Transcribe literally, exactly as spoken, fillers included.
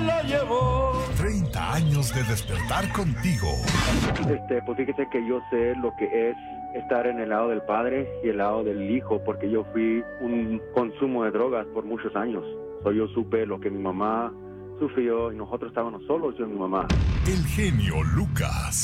la llevó. treinta años de despertar contigo. Este, pues fíjese que yo sé lo que es estar en el lado del padre y el lado del hijo, porque yo fui un consumo de drogas por muchos años. So, yo supe lo que mi mamá sufrió y nosotros estábamos solos, yo y mi mamá. El genio Lucas.